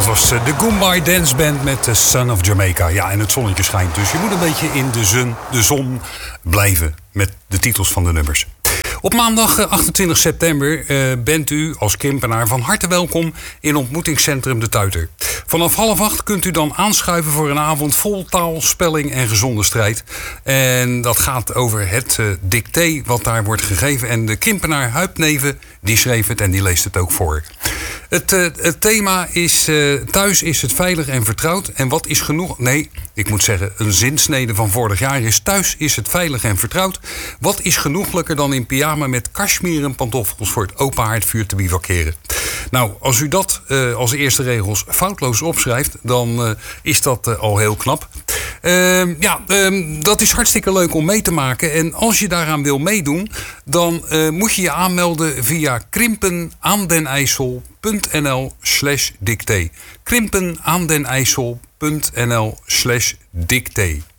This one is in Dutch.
was de Goombay Dance Band met The Son of Jamaica. Ja, en het zonnetje schijnt, dus je moet een beetje in de zon blijven met de titels van de nummers. Op maandag 28 september bent u als krimpenaar van harte welkom in ontmoetingscentrum De Tuiter. Vanaf 7:30 kunt u dan aanschuiven voor een avond vol taal, spelling en gezonde strijd. En dat gaat over het dicté wat daar wordt gegeven. En de krimpenaar Huip Neven, die schreef het en die leest het ook voor. Het thema is thuis is het veilig en vertrouwd. En wat is genoeg? Nee, ik moet zeggen, een zinsnede van vorig jaar is thuis is het veilig en vertrouwd. Wat is genoeglijker dan in pyjama met cashmere pantoffels voor het open haardvuur te bivakeren? Nou, als u dat als eerste regels foutloos opschrijft, dan is dat al heel knap. Dat is hartstikke leuk om mee te maken. En als je daaraan wil meedoen, dan moet je je aanmelden via krimpenaandenijssel.nl/dicté. krimpenaandenijssel.nl/dicté.